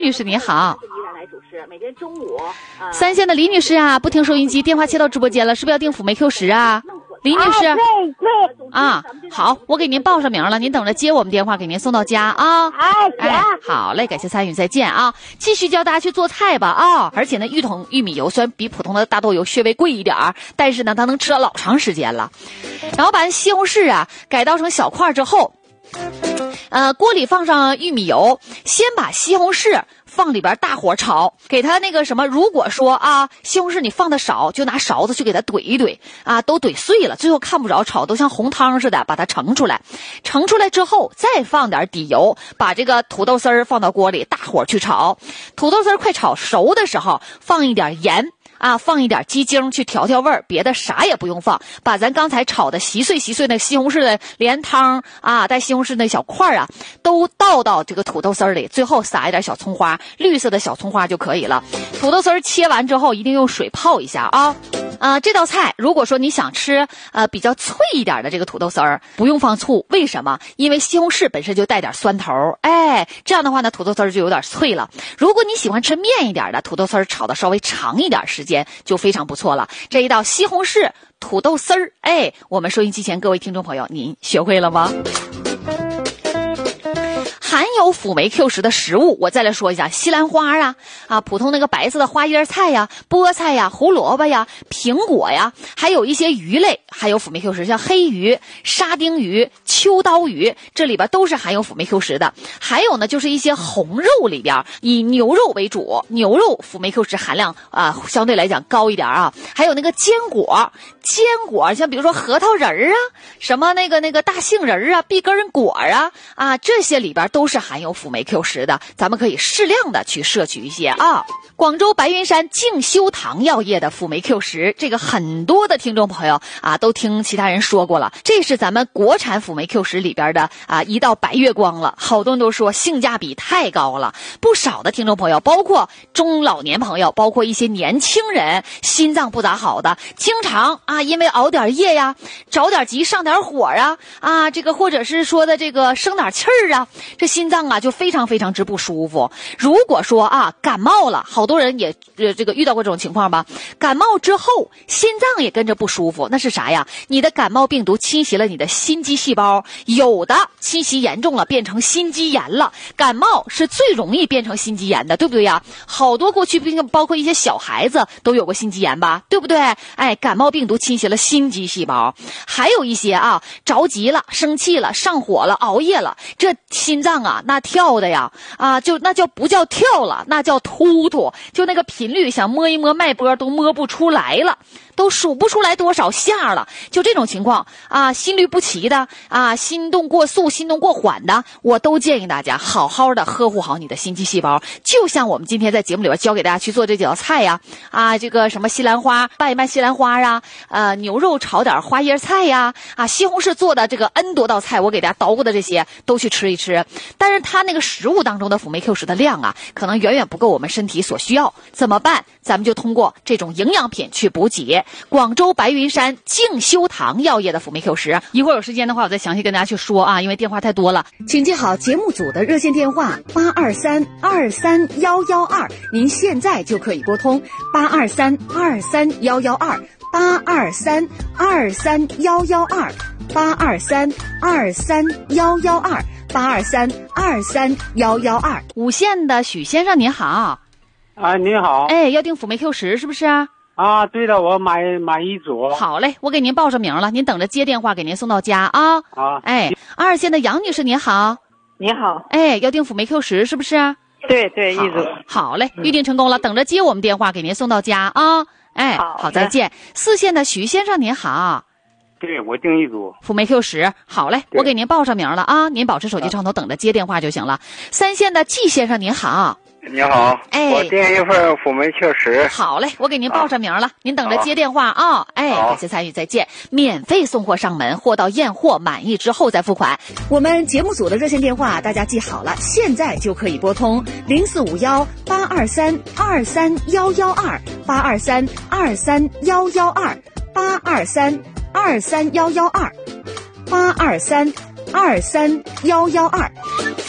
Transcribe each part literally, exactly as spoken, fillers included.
女士你好。每天中午，呃、三线的李女士啊，不听收音机，电话切到直播间了，是不是要订辅酶 Q 十啊？李女士， 啊、对对啊，好，我给您报上名了，您等着接我们电话，给您送到家啊。哎，好嘞，感谢参与，再见啊！继续教大家去做菜吧啊！而且呢，玉桶玉米油虽然比普通的大豆油稍微贵一点儿，但是呢，它能吃到老长时间了。然后把西红柿啊改刀成小块之后，呃，锅里放上玉米油，先把西红柿放里边大火炒，给它那个什么，如果说啊西红柿你放的少，就拿勺子去给它怼一怼啊，都怼碎了，最后看不着，炒都像红汤似的，把它盛出来，盛出来之后再放点底油，把这个土豆丝儿放到锅里，大火去炒，土豆丝儿快炒熟的时候放一点盐啊，放一点鸡精去调调味儿，别的啥也不用放，把咱刚才炒的稀碎稀碎那西红柿的连汤啊，带西红柿那小块啊，都倒到这个土豆丝儿里，最后撒一点小葱花，绿色的小葱花就可以了。土豆丝儿切完之后，一定用水泡一下啊。啊、呃，这道菜如果说你想吃呃比较脆一点的这个土豆丝儿，不用放醋，为什么？因为西红柿本身就带点酸头，哎，这样的话呢，土豆丝儿就有点脆了。如果你喜欢吃面一点的，土豆丝儿炒的稍微长一点时间就非常不错了。这一道西红柿土豆丝儿，哎，我们收音机前各位听众朋友，您学会了吗？含有辅酶 Q 十的食物，我再来说一下，西兰花啊，啊，普通那个白色的花椰菜呀、菠菜呀、胡萝卜呀、苹果呀，还有一些鱼类含有辅酶 Q 十，像黑鱼、沙丁鱼、秋刀鱼，这里边都是含有辅酶 Q 十的。还有呢，就是一些红肉里边，以牛肉为主，牛肉辅酶 Q 十含量啊、呃、相对来讲高一点啊。还有那个坚果，坚果像比如说核桃仁儿啊，什么那个那个大杏仁儿啊、碧根果啊啊，这些里边都。都是含有辅酶 Q 十的，咱们可以适量的去摄取一些啊。广州白云山静修堂药业的辅酶 Q 十，这个很多的听众朋友啊都听其他人说过了，这是咱们国产辅酶 Q 十里边的啊一道白月光了，好多人都说性价比太高了。不少的听众朋友，包括中老年朋友，包括一些年轻人，心脏不咋好的，经常啊因为熬点夜呀，着点急上点火啊啊这个或者是说的这个生点气儿啊，这心脏啊就非常非常之不舒服。如果说啊感冒了，好多人也呃这个遇到过这种情况吧，感冒之后心脏也跟着不舒服，那是啥呀？你的感冒病毒侵袭了你的心肌细胞，有的侵袭严重了变成心肌炎了。感冒是最容易变成心肌炎的，对不对呀？好多过去包括一些小孩子都有过心肌炎吧，对不对？哎，感冒病毒侵袭了心肌细胞。还有一些啊着急了、生气了、上火了、熬夜了，这心脏啊那跳的呀啊就那叫不叫跳了，那叫突突，就那个频率想摸一摸脉搏都摸不出来了，都数不出来多少下了。就这种情况啊，心律不齐的啊，心动过速、心动过缓的，我都建议大家好好的呵护好你的心肌细胞。就像我们今天在节目里边教给大家去做这几道菜呀，啊，这个什么西兰花拌一拌西兰花啊，呃，牛肉炒点花椰菜呀，啊，西红柿做的这个 N 多道菜，我给大家捣鼓的这些都去吃一吃。但是它那个食物当中的辅酶 Q 十的量啊，可能远远不够我们身体所需要，怎么办？咱们就通过这种营养品去补给。广州白云山静修堂药业的辅酶 Q 十，一会儿有时间的话，我再详细跟大家去说啊，因为电话太多了。 请记好节目组的热线电话八二三二三幺幺二，您现在就可以拨通八二三二三幺幺二八二三二三幺幺二八二三二三幺幺二八二三二三幺幺二。 五线的许先生您好。 啊，你好。 哎，要订辅酶 Q 十是不是啊？ 啊，对的，我买买一组。 好嘞，我给您报上名了，您等着接电话给您送到家啊。 好。 哎，二线的杨女士您好。 你好。 哎，要订辅酶 Q 十是不是啊？ 对对，一组。 好嘞，预定成功了，等着接我们电话给您送到家啊。哎，好，好，再见。四线的徐先生您好。 对，我订一组辅酶 Q 十。好嘞，我给您报上名了啊，您保持手机畅通，等着接电话就行了。三线的季先生您好。 你好， 哎， 我订一份辅酶 Q 十。 好嘞，我给您报上名了，啊、您等着接电话啊、哦。哎，感谢参与，再见。免费送货上门，货到验货满意之后再付款。 我们节目组的热线电话大家记好了，现在就可以拨通零四五幺八二三二三幺幺二八二三二三幺幺二八二三二三幺幺二八二三二三幺幺二。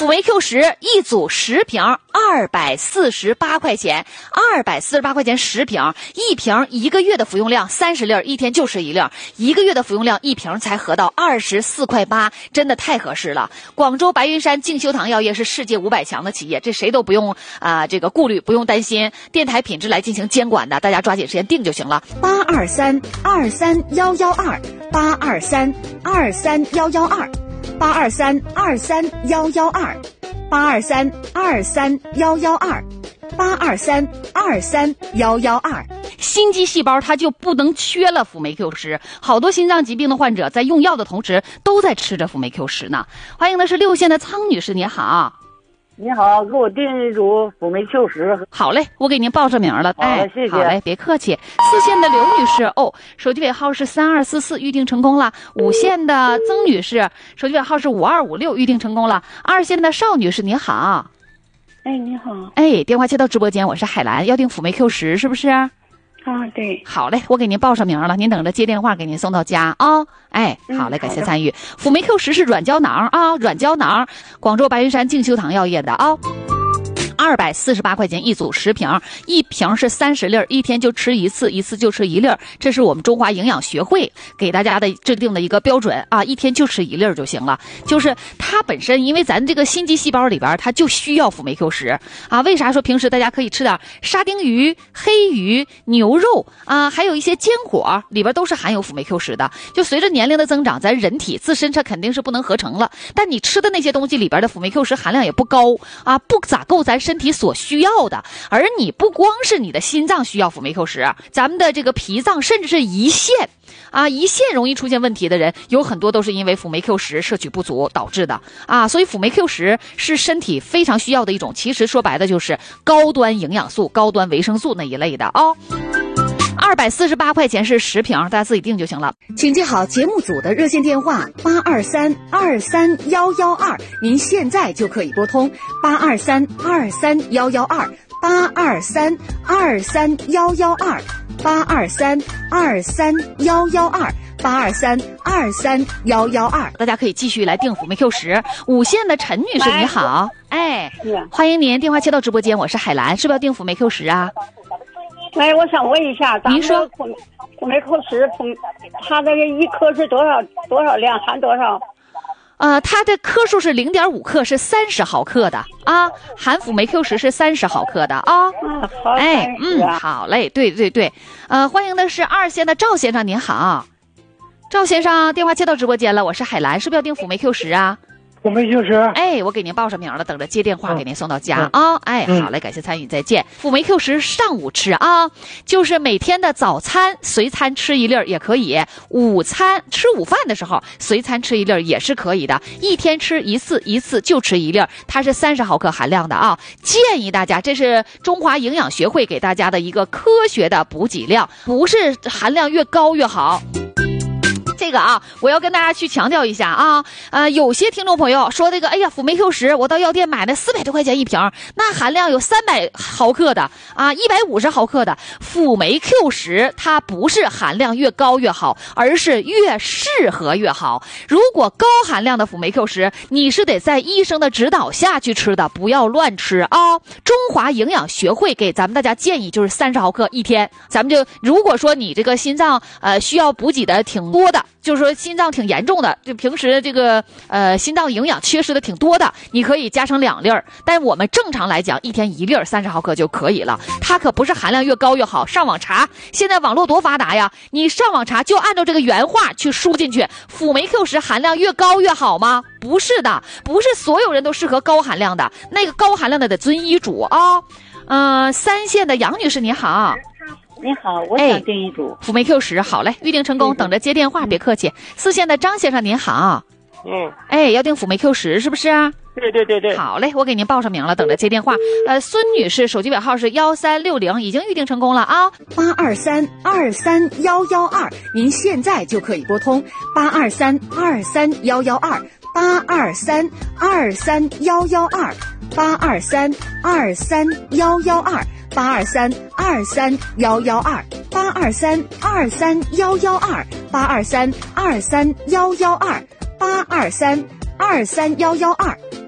辅酶 Q 十一组十瓶，二百四十八块钱，二百四十八块钱十瓶，一瓶一个月的服用量三十粒，一天就吃一粒，一个月的服用量一瓶才合到二十四块八，真的太合适了。广州白云山静修堂药业是世界五百强的企业，这谁都不用啊、呃、这个顾虑，不用担心电台品质来进行监管的，大家抓紧时间定就行了。 八二三二三幺幺二，八二三二三幺幺二，八二三二三幺幺二，八二三二三幺幺二，八二三二三幺幺二。 心肌细胞它就不能缺了辅酶 Q 十，好多心脏疾病的患者在用药的同时都在吃着辅酶 Q 十呢。欢迎的是六县的苍女士，你好。 你好，给我订一组辅酶 Q 十。 好嘞，我给您报上名了。 好哎， 谢谢。 好嘞，别客气。四县的刘女士，哦，手机尾号是三二四四，预定成功了。五县的曾女士，手机尾号是五二五六，预定成功了。二县的邵女士，你好。 哎，你好。 哎，电话接到直播间，我是海兰，要订辅酶 Q 十是不是？ 啊，对。 好嘞，我给您报上名了，您等着接电话给您送到家啊、哦。哎，好嘞，感谢参与。辅酶 Q 十是软胶囊啊，软胶囊，广州白云山静修堂药业的啊。二百四十八块钱一组十瓶，一瓶是三十粒，一天就吃一次，一次就吃一粒。这是我们中华营养学会给大家的制定的一个标准啊，一天就吃一粒就行了。就是它本身，因为咱这个心肌细胞里边，它就需要辅酶 Q 十啊。为啥说平时大家可以吃点沙丁鱼、黑鱼、牛肉啊，还有一些坚果里边都是含有辅酶 Q 十的。就随着年龄的增长，咱人体自身它肯定是不能合成了，但你吃的那些东西里边的辅酶 Q 十含量也不高啊，不咋够咱身体所需要的。而你不光是你的心脏需要辅酶 Q 十，咱们的这个脾脏甚至是胰腺啊，胰腺容易出现问题的人有很多都是因为辅酶 Q 十摄取不足导致的啊。所以辅酶 Q 十是身体非常需要的一种，其实说白了就是高端营养素、高端维生素那一类的哦。二百四十八块钱是十瓶，大家自己定就行了。 请记好节目组的热线电话八二三二三幺幺二，您现在就可以拨通八二三二三幺幺二，八二三二三幺幺二，八二三二三幺幺二，八二三二三幺幺二。 大家可以继续来订辅酶 Q 十。五县的陈女士你好，哎，欢迎您，电话接到直播间，我是海兰，是不是要订辅酶 Q 十啊？ 哎，我想问一下， 您说辅辅酶 Q 十，它这个一颗是多少多少量，含多少？ 呃，它的克数是零点五克，是三十毫克的啊，含辅酶 Q 十是三十毫克的啊。 嗯，好， 哎，嗯，好嘞，对对对，呃，欢迎的是二县的赵先生，您好，赵先生，电话接到直播间了，我是海兰，是不是要订辅酶 Q 十啊？ 辅酶 Q 十。 哎，我给您报上名了，等着接电话给您送到家啊、 嗯哦！哎，好嘞，感谢参与，再见。辅酶 Q 十上午吃啊，就是每天的早餐随餐吃一粒也可以，午餐吃午饭的时候随餐吃一粒也是可以的，一天吃一次，一次就吃一粒，它是三十毫克含量的啊。建议大家，这是中华营养学会给大家的一个科学的补给量，不是含量越高越好。这个啊，我要跟大家去强调一下啊，呃，有些听众朋友说这个，哎呀，辅酶 Q 十，我到药店买了四百多块钱一瓶，那含量有三百毫克的啊，一百五十毫克的辅酶 Q 十，它不是含量越高越好，而是越适合越好。如果高含量的辅酶 Q 十，你是得在医生的指导下去吃的，不要乱吃啊。中华营养学会给咱们大家建议就是三十毫克一天，咱们就如果说你这个心脏呃需要补给的挺多的。就是说心脏挺严重的，就平时这个呃心脏营养缺失的挺多的，你可以加成两粒儿，但我们正常来讲一天一粒儿三十毫克就可以了。它可不是含量越高越好，上网查，现在网络多发达呀，你上网查就按照这个原话去输进去，辅酶 Q 十含量越高越好吗？不是的，不是所有人都适合高含量的，那个高含量的得遵医嘱啊。嗯、呃，三县的杨女士你好。 你好，我想订一组辅酶 Q 十，好嘞，预定成功，等着接电话，别客气。四县的张先生您好， 嗯， 哎，要订辅酶 Q 十是不是？ 对对对对。 好嘞，我给您报上名了，等着接电话。呃，孙女士手机尾号是幺三六零，已经预定成功了啊。 八二三二三幺幺二，您现在就可以拨通八二三二三幺幺二，八二三二三幺幺二，八二三二三幺幺二。八二三二三幺幺二，八二三二三幺幺二，八二三二三幺幺二，八二三二三幺幺二，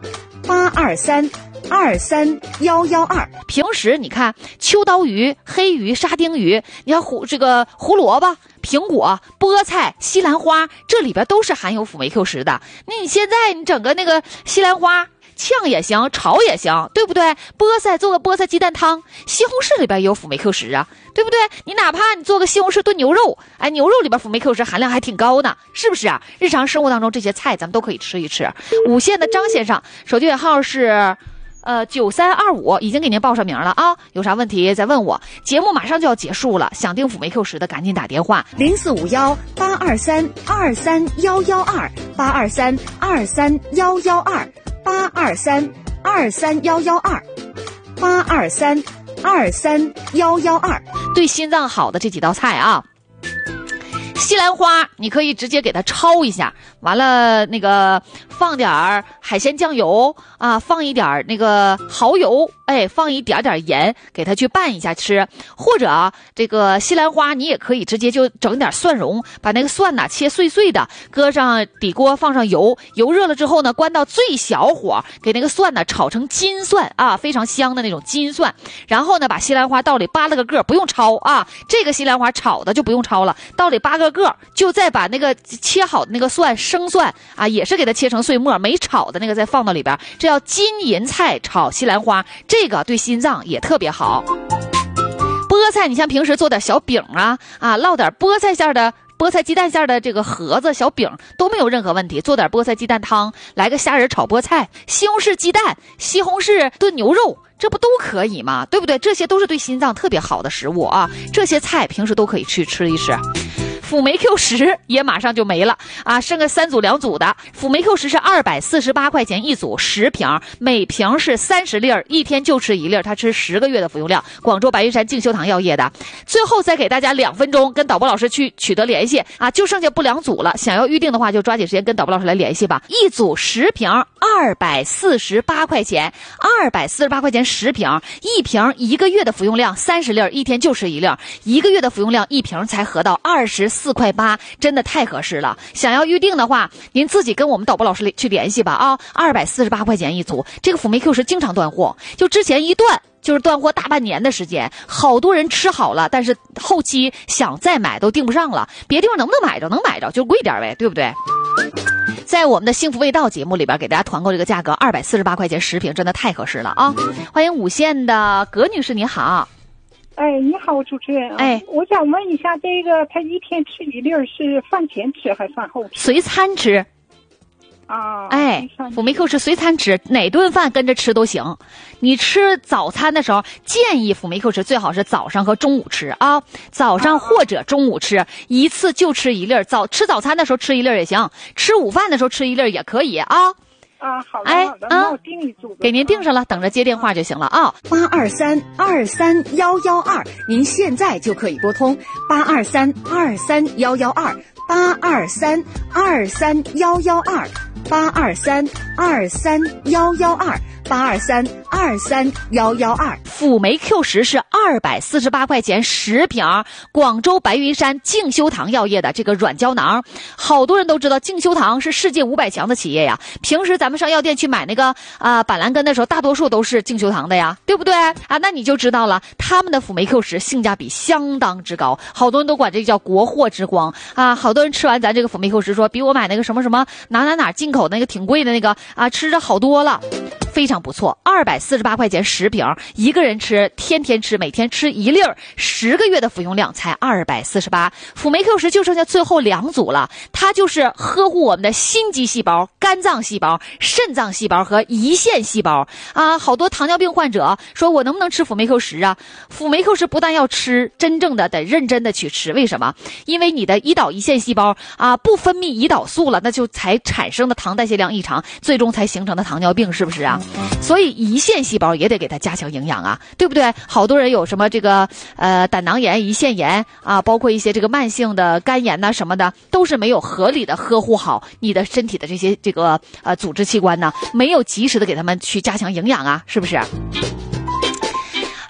八二三二三幺幺二。 平时你看秋刀鱼、黑鱼、沙丁鱼，你看胡这个胡萝卜、苹果、菠菜、西兰花，这里边都是含有辅酶 Q 十的。那你现在你整个那个西兰花呛也行，炒也行，对不对？菠菜做个菠菜鸡蛋汤，西红柿里边也有辅酶 Q 十啊，对不对？你哪怕你做个西红柿炖牛肉，哎，牛肉里边辅酶 Q 十含量还挺高呢，是不是啊？日常生活当中这些菜咱们都可以吃一吃。五线的张先生，手机尾号是呃九三二五，已经给您报上名了啊，有啥问题再问我。节目马上就要结束了，想订辅酶 Q 十的赶紧打电话零四五幺八二三二三幺幺二八二三二三幺幺二八二三二三幺幺二八二三二三幺幺二。 对心脏好的这几道菜啊，西兰花你可以直接给它焯一下，完了那个放点儿海鲜酱油啊，放一点儿那个蚝油，哎，放一点点盐，给它去拌一下吃。或者啊，这个西兰花你也可以直接就整点蒜蓉，把那个蒜呐切碎碎的，搁上底锅，放上油，油热了之后呢，关到最小火，给那个蒜呢炒成金蒜啊，非常香的那种金蒜。然后呢，把西兰花倒里扒了个个，不用焯啊，这个西兰花炒的就不用焯了，倒里扒个个，就再把那个切好的那个蒜，生蒜啊，也是给它切成碎末，没炒的那个再放到里边，这叫金银菜炒西兰花，这个对心脏也特别好。菠菜你像平时做点小饼啊啊，烙点菠菜馅的菠菜鸡蛋馅的这个盒子小饼都没有任何问题，做点菠菜鸡蛋汤，来个虾仁炒菠菜，西红柿鸡蛋，西红柿炖牛肉，这不都可以吗？对不对？这些都是对心脏特别好的食物啊，这些菜平时都可以去吃一吃。辅酶 Q 十也马上就没了啊，剩个三组两组的。辅酶 Q 十是二百四十八块钱一组，十瓶，每瓶是三十粒，一天就吃一粒，它吃十个月的服用量。广州白云山静修堂药业的。最后再给大家两分钟，跟导播老师去取得联系啊，就剩下不两组了。想要预定的话，就抓紧时间跟导播老师来联系吧。一组十瓶，二百四十八块钱，二百四十八块钱十瓶，一瓶一个月的服用量三十粒，一天就吃一粒，一个月的服用量一瓶才合到二十四块八，真的太合适了。想要预定的话，您自己跟我们导播老师去联系吧啊，二百四十八块钱一组。这个辅酶 Q 十经常断货，就之前一断就是断货大半年的时间，好多人吃好了，但是后期想再买都订不上了。别地方能不能买着？能买着就贵点呗，对不对？在我们的幸福味道节目里边给大家团购这个价格二百四十八块钱十瓶，真的太合适了啊！欢迎五线的葛女士，你好。 哎，你好，主持人。 哎， 我想问一下，这个他一天吃一粒是饭前吃还是饭后吃？ 随餐吃。 啊， 哎，辅酶 Q 是随餐吃，哪顿饭跟着吃都行。你吃早餐的时候，建议辅酶 Q 十最好是早上和中午吃啊，早上或者中午吃，一次就吃一粒。早吃早餐的时候吃一粒也行，吃午饭的时候吃一粒也可以啊。 啊，好的， 哎， 好的，那我订一组， 给您订上了，等着接电话就行了啊。 八二三二三幺幺二，您现在就可以拨通八二三二三幺幺二八二三二三幺幺二八二三二三幺幺二八二三二三幺幺二。 辅酶 Q 十是二百四十八块钱十瓶，广州白云山静修堂药业的这个软胶囊，好多人都知道静修堂是世界五百强的企业呀。平时咱们上药店去买那个啊、呃、板蓝根的时候，大多数都是静修堂的呀，对不对啊？那你就知道了，他们的辅酶 Q 十性价比相当之高，好多人都管这个叫国货之光啊。好多人吃完咱这个辅酶 Q 十说，比我买那个什么什么哪哪哪进口的那个挺贵的那个啊，吃着好多了。非常不错，二百四十八块钱十瓶，一个人吃，天天吃，每天吃一粒儿，十个月的服用量才二百四十八。辅酶 Q 十就剩下最后两组了，它就是呵护我们的心肌细胞、肝脏细胞、肾脏细胞和胰腺细胞啊。好多糖尿病患者说，我能不能吃辅酶 Q 十啊？辅酶 Q 十不但要吃，真正的得认真的去吃。为什么？因为你的胰岛胰腺细胞啊不分泌胰岛素了，那就才产生的糖代谢量异常，最终才形成的糖尿病，是不是啊？所以胰腺细胞也得给它加强营养啊，对不对？好多人有什么这个呃胆囊炎、胰腺炎啊，包括一些这个慢性的肝炎呐、啊、什么的，都是没有合理的呵护好你的身体的这些这个呃组织器官呢，没有及时的给他们去加强营养啊，是不是？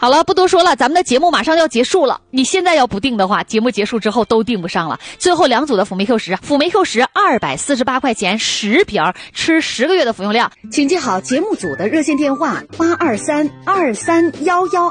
好了，不多说了，咱们的节目马上要结束了。你现在要不订的话，节目结束之后都订不上了。最后两组的辅酶 Q 十，辅酶 Q 十二百四十八块钱十瓶，吃十个月的服用量。 请记好节目组的热线电话：八二三二三幺幺